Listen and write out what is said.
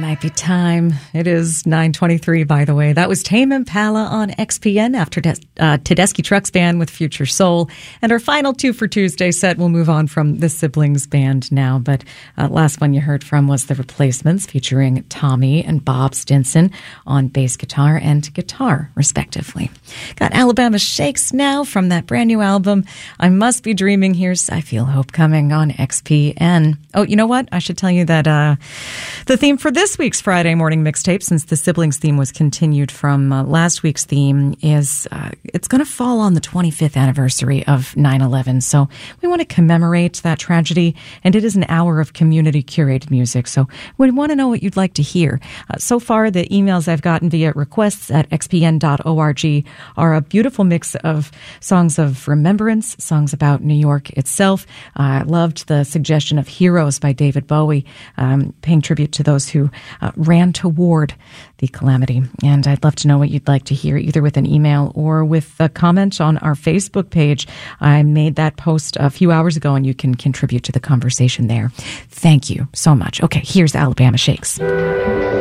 might be time. It is 9:23, by the way. That was Tame Impala on XPN after Tedeschi Trucks Band with Future Soul. And our final two for Tuesday set, we'll move on from the Siblings Band now. But last one you heard from was The Replacements, featuring Tommy and Bob Stinson on bass guitar and guitar, respectively. Got Alabama Shakes now from that brand new album, I Must Be Dreaming. Here's I Feel Hope, coming on XPN. Oh, you know what? I should tell you that the theme for this week's Friday morning mixtape, since the siblings theme was continued from last week's theme, is it's going to fall on the 25th anniversary of 9/11. So we want to commemorate that tragedy, and it is an hour of community curated music. So we want to know what you'd like to hear. So far, the emails I've gotten via requests@xpn.org are a beautiful mix of songs of remembrance, songs about New York itself. I loved the suggestion of Heroes by David Bowie, paying tribute to those who ran toward the calamity. And I'd love to know what you'd like to hear, either with an email or with a comment on our Facebook page. I made that post a few hours ago, and you can contribute to the conversation there. Thank you so much. Okay, here's Alabama Shakes.